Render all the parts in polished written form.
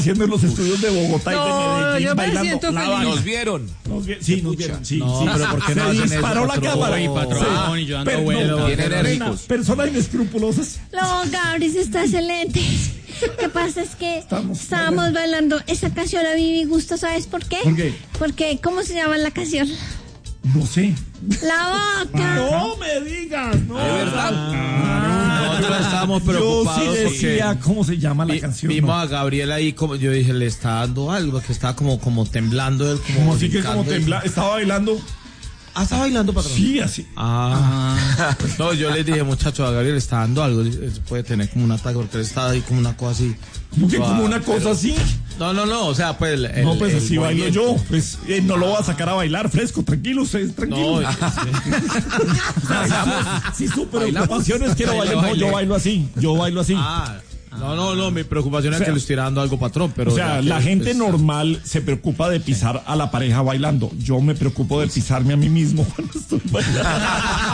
haciendo en los estudios de Bogotá y de Medellín yo me bailando siento la feliz. vaina. ¿Nos vieron? Sí, nos vieron. Sí, No, sí. pero ¿por qué no se hacen eso, disparó la patrón? cámara. Ay, patrón, y yo ando Pero bueno. no, Bien enérgicos. Elena, personas inescrupulosas. No, Gabris está excelente. Lo que pasa es que estábamos bailando esa canción a mí me gusta, ¿sabes por qué? ¿Por qué? Porque, ¿cómo se llama la canción? No sé. La vaca. No me digas, no. ¿De verdad? Nosotros estábamos Yo preocupados sí decía porque cómo se llama la canción. vimos ¿no? a Gabriel ahí, como yo dije, le está dando algo, que estaba como temblando él, Como así que como brincando. tembla, estaba bailando. Ah, ¿está bailando, patrón? Sí, así. No, yo les dije, muchachos, a Gabriel le está dando algo, puede tener como un ataque, porque él está ahí como una cosa así. Como una cosa así. No, o sea, pues... No, pues así bailo movimiento. yo. Pues no lo voy a sacar a bailar fresco, tranquilo, ustedes, tranquilo. No, Si su preocupación es que no baile, no, yo bailo así. Yo bailo así. no, mi preocupación es que le estoy dando algo, patrón, pero... O sea, ya la que, gente pues, normal se preocupa de pisar a la pareja bailando. Yo me preocupo de pisarme a mí mismo cuando estoy bailando.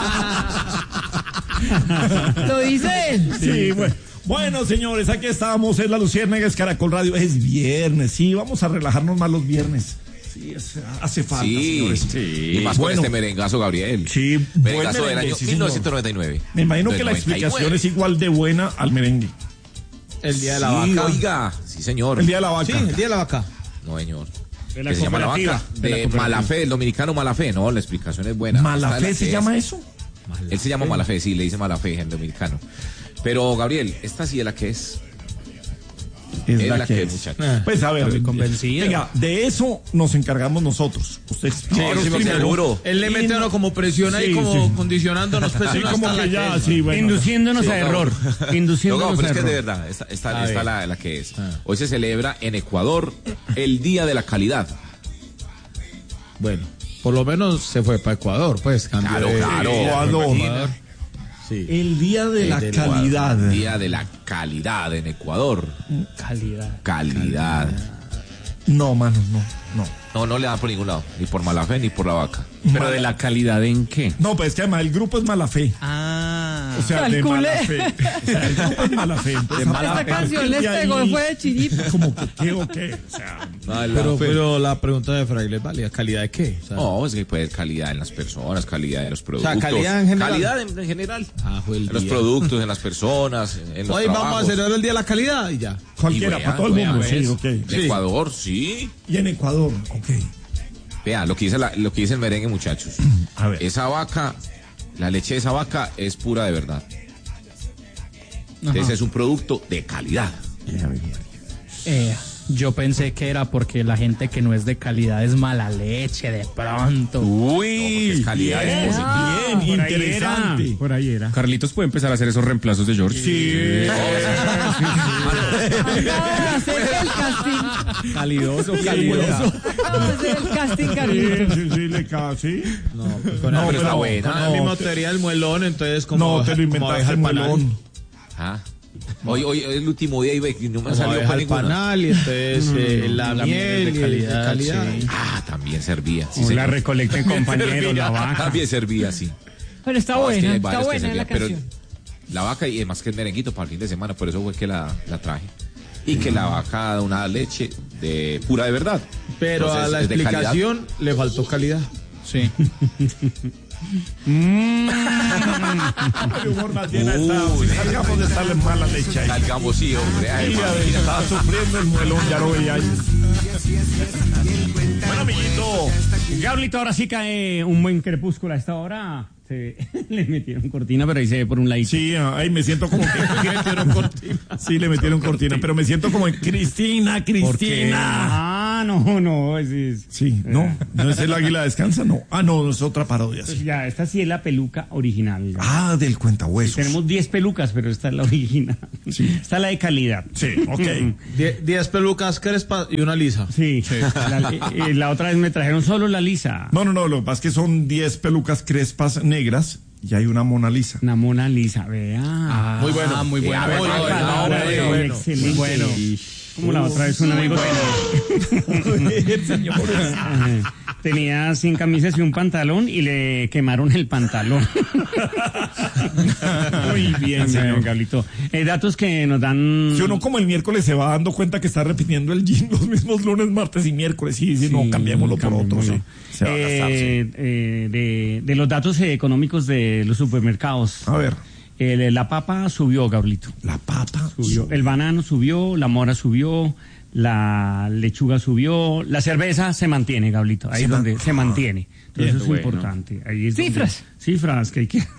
Lo dice él. Sí, bueno. Bueno, señores, aquí estamos, es La Luciérnaga, es Caracol Radio, es viernes, sí, vamos a relajarnos más los viernes. Sí, hace falta, señores. Y más con este merengazo, Gabriel. Sí, Merengazo buen del merengue, año sí, señor. 1999. Me imagino que la 99. explicación es igual de buena al merengue. El día de la Sí, vaca. oiga, sí, señor. El día de la vaca. Sí, el día de la vaca. No, señor. De la Que se llama la cooperativa. vaca. De la De cooperativa. Malafé, el dominicano Malafé. No, la explicación es buena. ¿Malafé se llama eso? Él se llama Malafé, sí, le dice Malafé en dominicano. Pero, Gabriel, esta sí es la que es. Es Es la la que que es. es, muchachos. Pues a ver, Estoy convencido. venga, de eso nos encargamos nosotros. Usted explíquenos sí, primero. seguro. Él le mete a uno como presión ahí, Sí, como sí. condicionándonos, pues, Sí, uno como hasta que la ya, que- sí, bueno. Induciéndonos Sí, a no, error. No, Induciéndonos pero a es que es de error. verdad, esta la que es. Hoy se celebra en Ecuador el Día de la Calidad. Bueno, por lo menos se fue para Ecuador, pues. cambió Claro, de- claro. Ecuador. Sí. El día de la Del calidad. Ecuador, Día de la Calidad en Ecuador. Calidad. Calidad. No, mano, no. No le da por ningún lado, ni por Malafé ni por la vaca. Pero de la calidad en qué? No, pues es que además el grupo es Malafé. Ah. O sea, de Calcule. mala fe. O sea, el grupo es mala fe. Entonces, Esta canción les pegó, fue de chiripa. Como que qué o qué. O sea, Pero la pregunta de Fraile es válida. ¿Calidad de qué? O sea, No, es que puede haber calidad en las personas, calidad en los productos. calidad en general. Calidad en general. fue el En los día. productos, en las personas, en los Hoy trabajos. vamos a celebrar el Día de la Calidad y ya. cualquiera, Y para todo el vea, mundo. pues. Sí, ok. En Ecuador, sí. Y en Ecuador, ok. Vea, lo que dice el merengue, muchachos. A ver. Esa vaca, la leche de esa vaca es pura de verdad. Ese es un producto de calidad. Yo pensé que era porque la gente que no es de calidad es mala leche, de pronto. Uy, es calidad. Bien, es positiva. bien, interesante. Por ahí era. Carlitos puede empezar a hacer esos reemplazos de George. Sí. Acaba de hacer el casting. Calidoso, Acaba de hacer el casting, Sí, Carlitos. sí, le casi. No, pues con No, el, pero está buena. con la misma teoría del muelón, entonces No, te lo inventaste el melón. Ah. Hoy el último día iba y no me Como salió abeja para al ninguna. panal y entonces la la miel miel de calidad. sí. Ah, también servía. Sí, O la señor. recolecten compañeros, la vaca. También servía, sí. Pero está No, es que buena, hay está varios que buena la servían, pero canción. la vaca, y además que es merenguito para el fin de semana, por eso fue que la traje. Y que la vaca da una leche de pura de verdad. Pero Entonces, a la es de calidad. explicación le faltó calidad. Sí. El humor más bien está. Salgamos de estarle mala leche ahí. Salgamos, sí, hombre. Ay, Sí, ya madre. veía, estaba sufriendo el muelón, ya lo veía ahí. Bueno, amiguito. Gablito, ahora sí cae un buen crepúsculo a esta hora. Le metieron cortina, pero ahí se ve por un ladito. Sí, ahí me siento como que le metieron cortina. Sí, le metieron cortina, pero me siento como en Cristina. Ah, no, es Sí, no es el águila descansa, no. Ah, no, es otra parodia. Sí. ya, esta sí es la peluca original. Ah, del cuentahuesos. Tenemos 10 pelucas, pero esta es la original. Sí. Esta es la de calidad. Sí, ok. 10 pelucas crespas y una lisa. Sí. La otra vez me trajeron solo la lisa. No, lo que pasa es que son 10 pelucas crespas negras y hay una Mona Lisa. Una Mona Lisa, vea. Muy bueno. Muy bueno. Muy bueno. Excelente. Muy bueno. Como la otra vez un amigo tenía 100 camisas y un pantalón y le quemaron el pantalón. Muy bien, señor. Gablito. Datos que nos dan... Si uno como el miércoles se va dando cuenta que está repitiendo el gym los mismos lunes, martes y miércoles. Sí, no, cambiémoslo por otro. Sí. Se va a gastar, sí. De los datos económicos de los supermercados. A ver. La papa subió, Gablito. La papa subió. El banano subió, la mora subió, la lechuga subió, la cerveza se mantiene, Gablito. Ahí es donde se mantiene. Entonces eso es importante. Ahí es cifras. Cifras que hay que...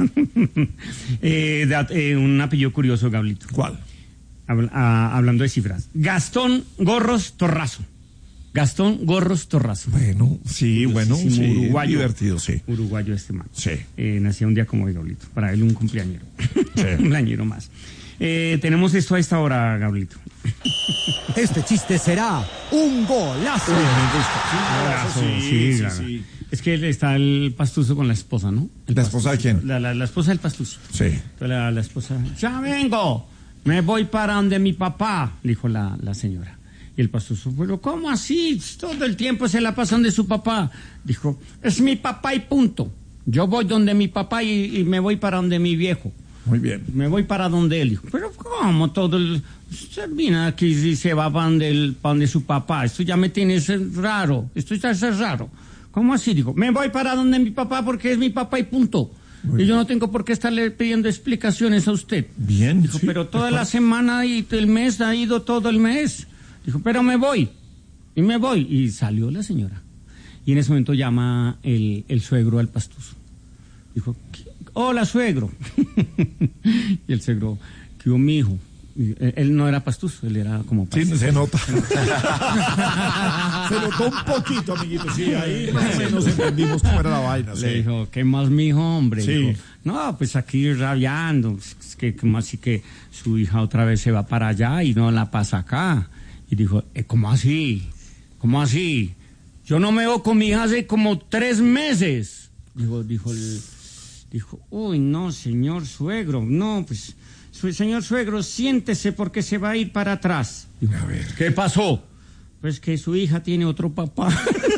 un apellido curioso, Gablito. ¿Cuál? Hablando de cifras. Gastón Gorros Torrazo. Gastón Gorros Torrazo. Bueno, sí, sí, uruguayo. Divertido, sí. Uruguayo este man. Sí. Nació un día como hoy, Gablito. Para él un cumpleañero. Sí. Un cumpleañero más. Tenemos esto a esta hora, Gablito. Este chiste será un golazo. Sí. Es que está el pastuso con la esposa, ¿no? ¿La esposa de quién? La esposa del pastuso. Sí. Entonces la esposa, ya vengo, me voy para donde mi papá, dijo la señora. Y el pastuso, pero ¿cómo así? Todo el tiempo se la pasan de su papá. Dijo, es mi papá y punto. Yo voy donde mi papá y me voy para donde mi viejo. Muy bien. Me voy para donde él. Dijo, pero ¿cómo todo el... Usted viene aquí y se va para donde su papá. Esto ya me tiene raro. Esto ya es raro. ¿Cómo así? Dijo, me voy para donde mi papá porque es mi papá y punto. Y yo no tengo por qué estarle pidiendo explicaciones a usted. Bien. Dijo, sí, pero toda la semana y el mes ha ido todo el mes. Dijo, pero me voy. Y me voy. Y salió la señora. Y en ese momento llama el suegro al pastuso. Dijo, hola, suegro. Y el suegro, ¿qué hubo, mi hijo? Él no era pastuso, él era como pastuso. Sí, se nota. Se notó un poquito, amiguito. Sí, ahí más o menos entendimos cómo era la vaina. Le dijo, ¿qué más, mijo, hombre? Sí. Dijo, no, pues aquí rabiando. Es que como así que su hija otra vez se va para allá y no la pasa acá. Y dijo, ¿cómo así? ¿Cómo así? Yo no me veo con mi hija hace como 3 meses. Dijo, uy, no, señor suegro, no, pues, señor suegro, siéntese porque se va a ir para atrás. Dijo, a ver. ¿Qué pasó? Pues que su hija tiene otro papá.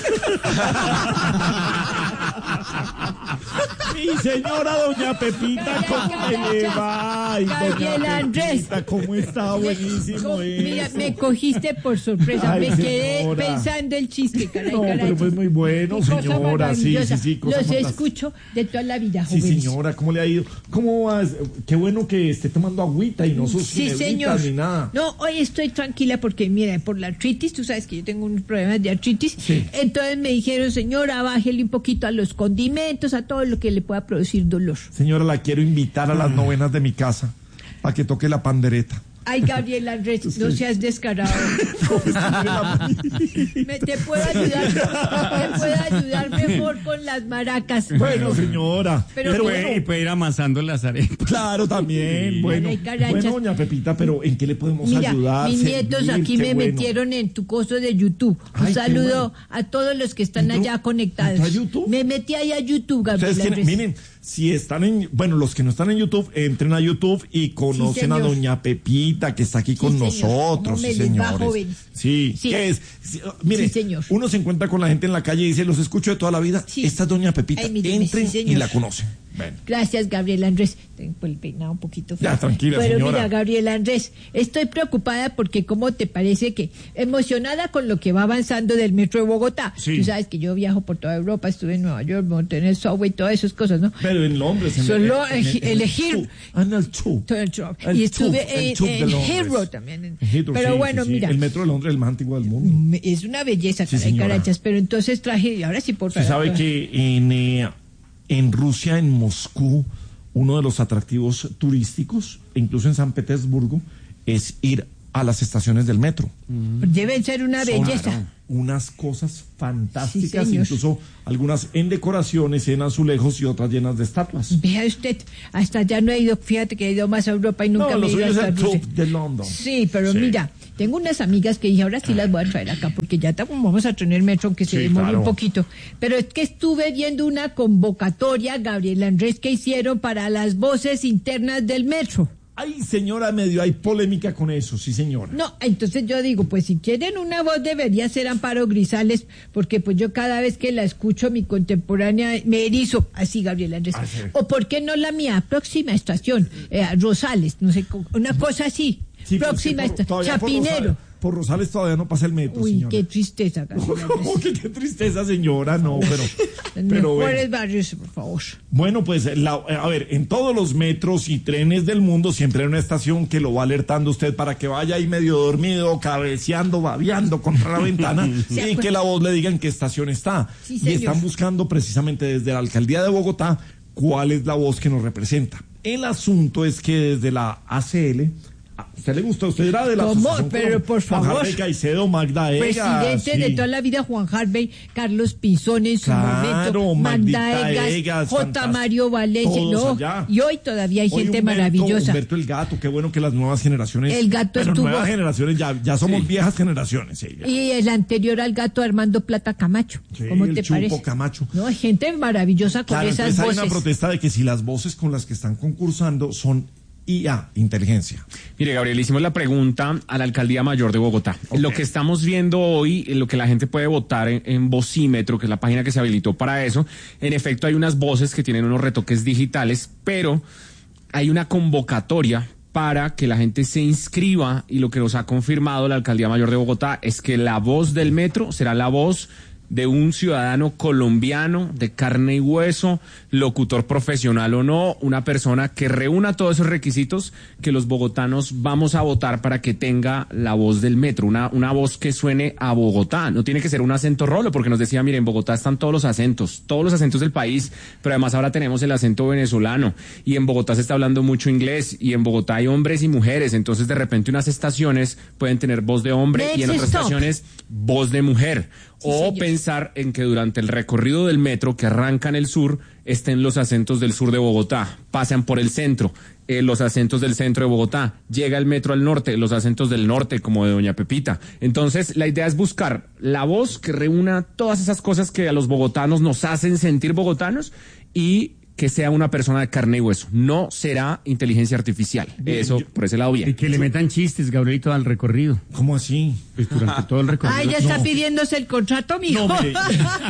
Mi señora doña Pepita, ¿cómo le va? Ay, doña Pepita, ¿cómo está? Buenísimo Mira, eso. me cogiste por sorpresa. Ay, me quedé señora. pensando el chiste, caray, No, pero pues muy bueno, Qué cosa señora. Sí, maravillosa. sí, cosa Los fantástica. escucho de toda la vida, Sí, jóvenes. señora, ¿cómo le ha ido? ¿Cómo vas? Qué bueno que esté tomando agüita y no sus Sí, ginebritas señor. ni nada. No, hoy estoy tranquila porque, mira, por la artritis, tú sabes que yo tengo unos problemas de artritis. Sí. Entonces me dijeron, señora, bájele un poquito a los condimentos, a todo lo que le pueda producir dolor. Señora, la quiero invitar a las novenas de mi casa para que toque la pandereta. Ay, Gabriel Andrés, no seas descarado. Te puedo ayudar mejor con las maracas. Bueno, señora. Pero Y puede ir amasando las arepas. Claro, también. Sí. Bueno, Ay, carachas. bueno, doña Pepita, pero ¿en qué le podemos Mira, ayudar? mis nietos Servir, aquí qué me bueno. metieron en tu coso de YouTube. Un Ay, qué saludo bueno. a todos los que están ¿Entró- allá conectados. entró a YouTube? Me metí ahí a YouTube, Gabriel Ustedes Andrés. miren, si están los que no están en YouTube, entren a YouTube y conocen a señor. doña Pepita, que está aquí con señor. nosotros, ¿Cómo me sí, les va, señores. jóvenes? Sí, Sí. ¿qué es? Mire, Sí, señor. uno se encuentra con la gente en la calle y dice, los escucho de toda la vida. Sí. Esta es doña Pepita, Ay, míreme, entren sí, y señor. la conocen. Ven. Gracias, Gabriel Andrés. Tengo el peinado un poquito feo. Ya, tranquila, Pero señora. mira, Gabriel Andrés, estoy preocupada porque ¿cómo te parece que emocionada con lo que va avanzando del metro de Bogotá? Sí. Tú sabes que yo viajo por toda Europa, estuve en Nueva York, monté en el subway, todas esas cosas, ¿no? Pero en Londres. Solo elegir- tube. Ah, en el tube. Todo el show. El Y estuve tube, el tube de en Londres. Heathrow también. Heathrow, Pero sí, bueno, sí, sí. mira. El metro de Londres es el más antiguo del mundo. Es una belleza, Sí, caray, señora. carachas. Pero entonces traje, y ahora sí por Usted sabe que en Rusia, en Moscú, uno de los atractivos turísticos, incluso en San Petersburgo, es ir a las estaciones del metro. deben ser una belleza. Unas cosas fantásticas, Sí, señor. incluso algunas en decoraciones, en azulejos y otras llenas de estatuas. Vea usted, hasta allá no he ido, fíjate que he ido más a Europa y nunca No, me lo he ido suyo es hasta el Rusia. Tube de London. Sí, pero Sí. mira, tengo unas amigas que dije, ahora sí las voy a traer acá, porque ya vamos a tener metro, aunque se Sí, demore claro. un poquito. Pero es que estuve viendo una convocatoria, Gabriel Andrés, que hicieron para las voces internas del metro. Ay, señora, medio hay polémica con eso, sí, señora. No, entonces yo digo, pues si quieren una voz debería ser Amparo Grisales, porque pues yo cada vez que la escucho, mi contemporánea, me erizo, así Gabriel Andrés. Ah, sí. O por qué no la mía, próxima estación, Rosales, no sé, una cosa así. Sí, pues, próxima es que estación, todavía Chapinero. Por Rosales todavía no pasa el metro, Uy, señora. qué tristeza, Gabriel Andrés. ¿Cómo que qué tristeza, señora? No, Los pero mejores bueno. barrios, por favor. Bueno, pues, a ver, en todos los metros y trenes del mundo siempre hay una estación que lo va alertando usted para que vaya ahí medio dormido, cabeceando, babeando contra la ventana y que la voz le diga en qué estación está. Sí, Y señor. están buscando precisamente desde la Alcaldía de Bogotá cuál es la voz que nos representa. El asunto es que desde la ACL... ¿A usted le gusta? ¿Usted era de la ¿Cómo? asociación Pero, con por Juan favor. Harvey Caicedo, Magda Egas? Presidente de toda la vida, Juan Harvey, Carlos Pinzón en su Claro, momento, Magda Magdita Egas, Egas, J. fantástico. Mario Valencia, Todos no, allá. y hoy todavía hay Hoy gente Humberto- maravillosa. Humberto el Gato, qué bueno que las nuevas generaciones... El Gato pero estuvo- nuevas generaciones, ya somos viejas generaciones. Sí, ya. Y el anterior al gato Armando Plata Camacho, Sí, ¿cómo el te Chupo parece? Camacho. No, hay gente maravillosa con Claro, esas entonces hay voces. una protesta de que si las voces con las que están concursando son IA, inteligencia. Mire, Gabriel, hicimos la pregunta a la Alcaldía Mayor de Bogotá. Ok. Lo que estamos viendo hoy, lo que la gente puede votar en Vocímetro, que es la página que se habilitó para eso, en efecto hay unas voces que tienen unos retoques digitales, pero hay una convocatoria para que la gente se inscriba, y lo que nos ha confirmado la Alcaldía Mayor de Bogotá es que la voz del metro será la voz de un ciudadano colombiano de carne y hueso, locutor profesional o no, una persona que reúna todos esos requisitos que los bogotanos vamos a votar para que tenga la voz del metro, una voz que suene a Bogotá. No tiene que ser un acento rolo, porque nos decía, mire, en Bogotá están todos los acentos del país, pero además ahora tenemos el acento venezolano, y en Bogotá se está hablando mucho inglés, y en Bogotá hay hombres y mujeres, entonces de repente unas estaciones pueden tener voz de hombre y en Let's otras stop. estaciones voz de mujer. O señor. pensar en que durante el recorrido del metro que arranca en el sur estén los acentos del sur de Bogotá, pasan por el centro, los acentos del centro de Bogotá, llega el metro al norte, los acentos del norte como de Doña Pepita. Entonces la idea es buscar la voz que reúna todas esas cosas que a los bogotanos nos hacen sentir bogotanos y que sea una persona de carne y hueso. No será inteligencia artificial. Eso por ese lado Y bien. que le metan chistes, Gabrielito, al recorrido. ¿Cómo así? Pues durante todo el recorrido. Ay, ya está pidiéndose el contrato, mijo. No, mire,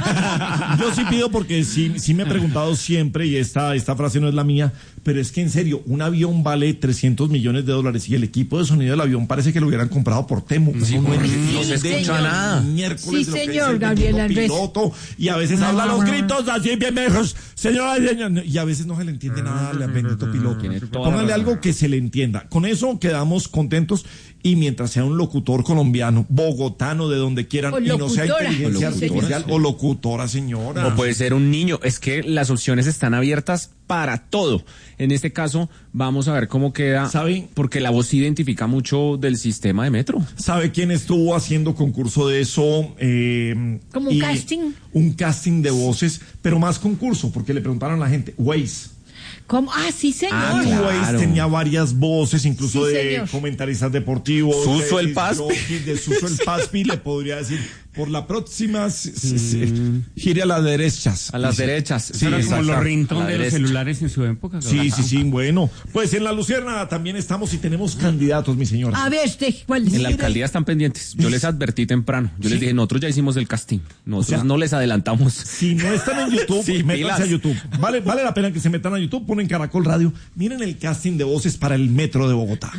yo sí pido porque sí me he preguntado siempre, y esta frase no es la mía, pero es que en serio, un avión vale $300 millones y el equipo de sonido del avión parece que lo hubieran comprado por Temu. Sí, no no se escucha nada. Miércoles Sí, de lo que señor, es el Gabriel bendito Andrés. piloto, y a veces habla los gritos así bien mejos, señora, y a veces no se le entiende nada al bendito piloto. Tiene toda la Póngale razón. algo que se le entienda. Con eso quedamos contentos, y mientras sea un locutor colombiano, bogotano, de donde quieran, O y no sea locutora. inteligencia O locutora, artificial sí. o locutora, señora. O puede ser un niño. Es que las opciones están abiertas para todo. En este caso, vamos a ver cómo queda. ¿Sabe? Porque la voz se identifica mucho del sistema de metro. ¿Sabe quién estuvo haciendo concurso de eso? ¿Como un casting? Un casting de voces, pero más concurso, porque le preguntaron a la gente, Waze. ¿Cómo? Ah, sí, señor. Ah, claro. Waze tenía varias voces, incluso Sí, de señor. comentaristas deportivos. Suso de el Paspi. disc-jockey, de Suso el Paspi, le podría decir, por la próxima, gire a las derechas. A las Dice. derechas. Sí, Era como exacto. los A ringtones la de los derecha. celulares en su época. Sí, Gabriel. sí, bueno. Pues en la Luciérnaga también estamos y tenemos candidatos, mi señora. A ver, ¿cuál es? En la alcaldía están pendientes. Yo les advertí temprano. Yo les dije, nosotros ya hicimos el casting. Nosotros O sea, no les adelantamos. Si no están en YouTube, Sí, métanse pilas. a YouTube. Vale la pena que se metan a YouTube, ponen Caracol Radio. Miren el casting de voces para el Metro de Bogotá.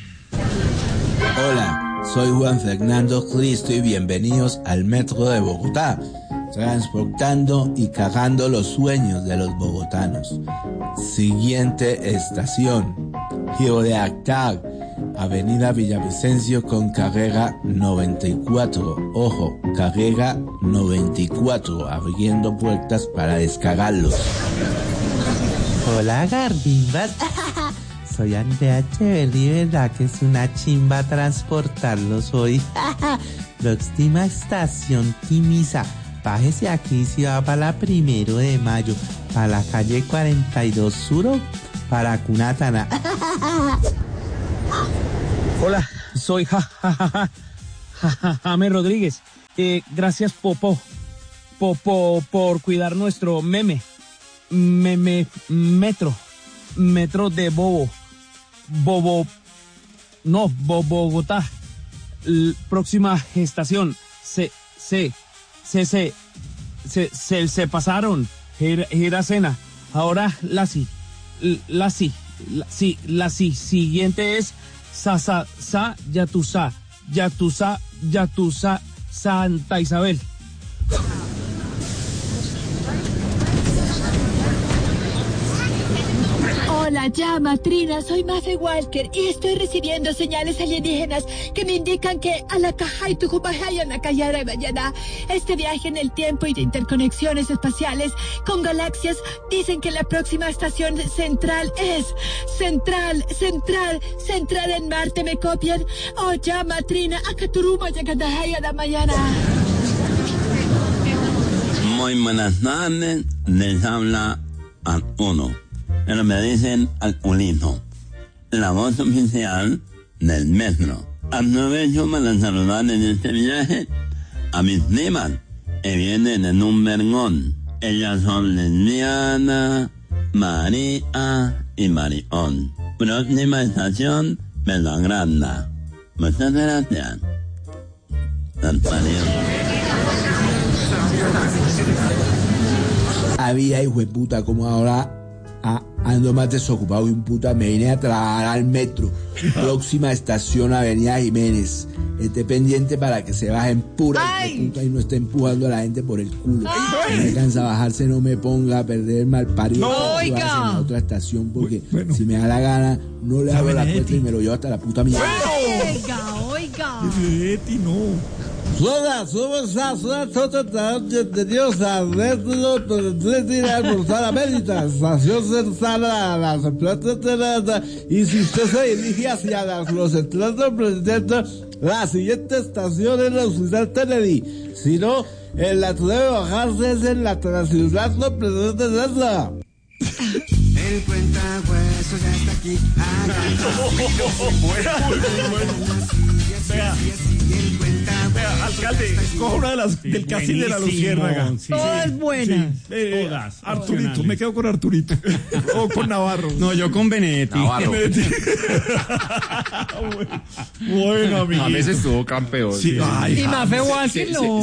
Hola, soy Juan Fernando Cristo y bienvenidos al Metro de Bogotá, transportando y cagando los sueños de los bogotanos. Siguiente estación, Giro de Actar, Avenida Villavicencio con carrera 94. Ojo, carrera 94, abriendo puertas para descargarlos. Hola, Garbimbas. Soy Andrea Echeverri, ¿verdad que es una chimba transportarlos hoy? Próxima estación, Timisa. Bájese aquí si va para la 1 de mayo, para la calle 42 Sur o para Cunatana. Hola, soy James Rodríguez. Gracias, Popo, por cuidar nuestro metro de bobo. Bogotá. Próxima estación. Se pasaron. Giracena. Ahora la siguiente es Yatusa, Santa Isabel. Hola, llama Trina, soy Mafe Walker y estoy recibiendo señales alienígenas que me indican que a la Cajay Tucumajay en la Cayara mañana. Este viaje en el tiempo y de interconexiones espaciales con galaxias dicen que la próxima estación central es Central en Marte. ¿Me copian? Oh, llama Trina, Acaturuma Yacandajay a la mañana. Muy buenas tardes, les habla al uno. Pero me dicen Alculino, la voz oficial del metro. Aprovecho para saludar en este viaje a mis primas que vienen en un vergón. Ellas son lesbiana, María y Marión. Próxima estación, Belgranda. Muchas gracias. Había hijo de puta, como ahora ando más desocupado y un puta me vine a trabajar al metro. Próxima estación, Avenida Jiménez. Esté pendiente para que se bajen pura hijo de puta y no esté empujando a la gente por el culo. Si me cansa bajarse, no me ponga a perder mal parido. ¡Oiga! A otra estación porque si me da la gana, no le abro la puerta y me lo llevo hasta la puta mierda. Oiga. Betty, no. Hola, somos bienvenidos a Retro por la Mérida, estación cercana a las plazas y si usted se dirige hacia los centros presidentes, la siguiente estación es la Ciudad Kennedy, si no, en la que debe bajarse es en la Ciudad presidente de esa. El cuentahuesos ya está aquí. Vea, alcalde, coja una de las del Casino de la Luciérnaga. Todas buenas. Todas. Arturito, me quedo con Arturito. O con Navarro. No, yo con Benedetti. Navarro. Bueno, amigo. A veces estuvo campeón. Sí. Ay, Y Mafe Walker,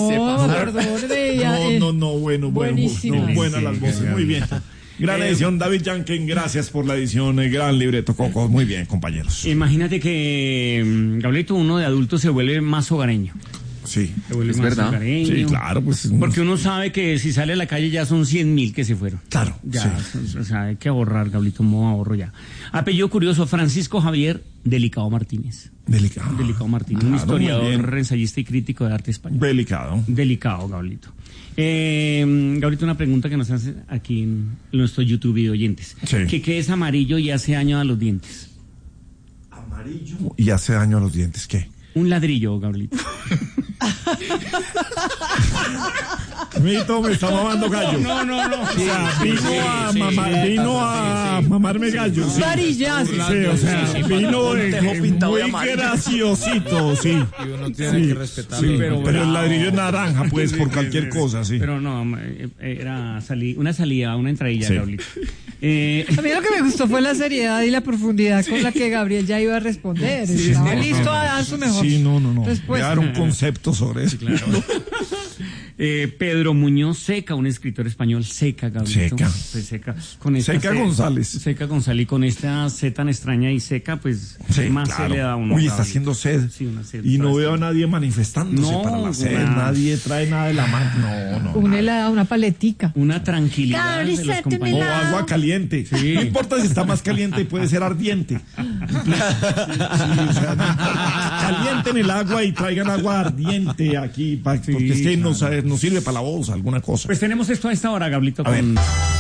no, bueno. Buenísimo. No, buenas las voces, muy bien. Gran edición, David Yanken, gracias por la edición, gran libreto, Coco, muy bien, compañeros. Imagínate que, Gabrielito, uno de adulto se vuelve más hogareño. Sí, se vuelve es más verdad. hogareño. Sí, claro, pues. Porque uno sabe que si sale a la calle ya son 100.000 que se fueron. Claro, ya, sí. O sea, hay que ahorrar, Gabrielito, modo ahorro ya. Apellido curioso, Francisco Javier Delicado Martínez. Delicado Martínez, claro, un historiador, ensayista y crítico de arte español. Delicado, Gabrielito. Gabrielito, una pregunta que nos hace aquí en nuestro YouTube video oyentes. Sí. ¿Qué es amarillo y hace daño a los dientes? Amarillo y hace daño a los dientes, ¿qué? Un ladrillo, Gabrielito. Mito, me está mamando gallo. No. O sea, vino a mamarme gallo. Sí. Varillazo. Sí, o sea, vino muy graciosito, sí. Y uno tiene que respetarlo. Sí, pero el ladrillo es naranja, pues, por cualquier cosa, sí. Pero no, era una salida, una entradilla, Sí. Gabrielito. A mí lo que me gustó fue la seriedad y la profundidad con la que Gabriel ya iba a responder. Estaba listo a dar su mejor. Sí, no. Respuesta. Dar un concepto sobre eso. Claro. Pedro Muñoz Seca, un escritor español, Seca, Gabrielito. Seca. Con esta Seca González. Seca González, y con esta C tan extraña y seca, pues Sí, más claro. se le da a uno. Uy, está Gabrielito. haciendo sed. Sí, una sed Y no para veo a esto. nadie manifestándose No, para la sed. una- Nadie trae nada de la mano. No. Un helado, una paletica. Una tranquilidad Gabriel, de los sete un O compañeros. helado. agua caliente. No importa si está más caliente, puede ser ardiente. Sí, o sea, no importa. Calienten el agua y traigan agua ardiente aquí, porque es que nos sirve para la voz, alguna cosa. Pues tenemos esto a esta hora, Gabrielito, A ver. con